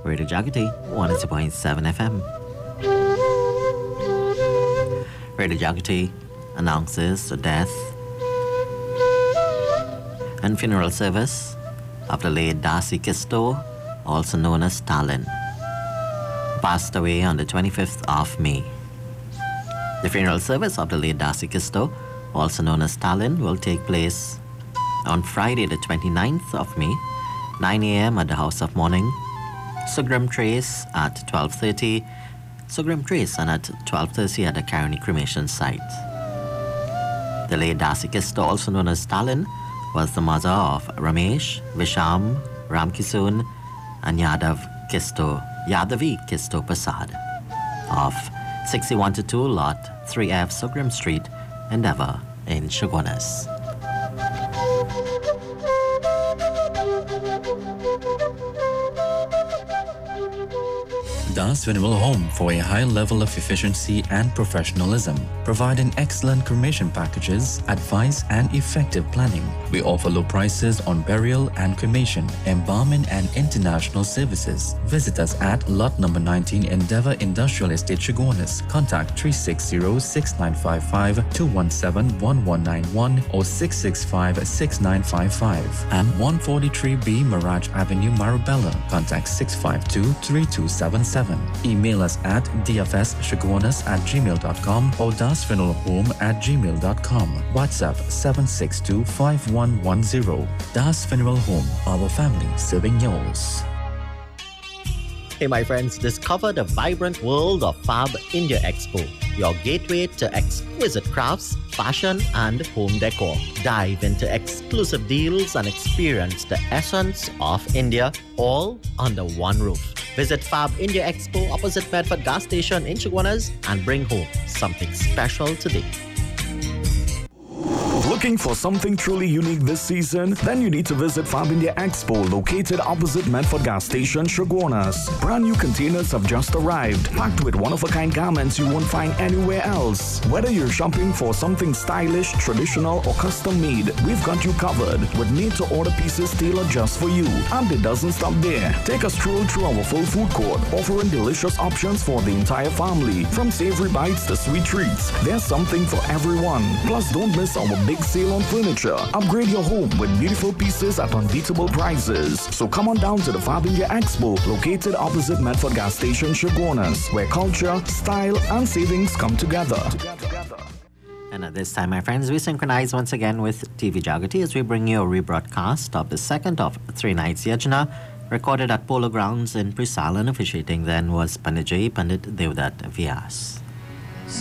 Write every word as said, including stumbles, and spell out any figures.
Radio Jagati, one oh two point seven F M. Radio Jagati announces the death and funeral service of the late Darcy Kisto, also known as Stalin, passed away on the twenty-fifth of May. The funeral service of the late Darcy Kisto, also known as Stalin, will take place on Friday the twenty-ninth of May, nine a.m. at the House of Mourning, Sugram Trace at twelve thirty, Sugram Trace, and at twelve thirty at the Caroni cremation site. The late Darcy Kisto, also known as Stalin, was the mother of Ramesh, Visham, Ramkisun, and Yadav Kisto, Yadavi Kisto Prasad of sixty-one to two Lot three F Sugram Street, Endeavour in Chaguanas. Das Funeral Home for a high level of efficiency and professionalism, providing excellent cremation packages, advice, and effective planning. We offer low prices on burial and cremation, embalming, and international services. Visit us at lot number nineteen Endeavour Industrial Estate, Chaguanas. Contact three six zero, six nine five five, two one seven, one one nine one or six six five, six nine five five. And one forty-three B Mirage Avenue, Marabella. Contact six five two, three two seven seven. Email us at d f s chaguanas at gmail dot com or dasfuneralhome at gmail dot com. WhatsApp seven six two, five one one zero. Das Funeral Home, our family serving yours. Hey my friends, discover the vibrant world of Fab India Expo, your gateway to exquisite crafts, fashion, and home decor. Dive into exclusive deals and experience the essence of India, all under one roof. Visit Fab India Expo opposite Bedford Gas Station in Chaguanas and bring home something special today. Looking for something truly unique this season? Then you need to visit Fab India Expo, located opposite Medford Gas Station, Chaguanas. Brand new containers have just arrived, packed with one-of-a-kind garments you won't find anywhere else. Whether you're shopping for something stylish, traditional, or custom-made, we've got you covered with made-to-order pieces tailored just for you. And it doesn't stop there. Take a stroll through our full food court, offering delicious options for the entire family. From savory bites to sweet treats, there's something for everyone. Plus, don't miss our big sale on furniture. Upgrade your home with beautiful pieces at unbeatable prices. So come on down to the Fab India Expo, located opposite Medford Gas Station, Chaguanas, where culture, style, and savings come together. And at this time, my friends, we synchronize once again with T V Jagati as we bring you a rebroadcast of the second of three nights Yajna, recorded at Polo Grounds in Prisal, and officiating then was Pandit J. Pandit Devdat Vyas.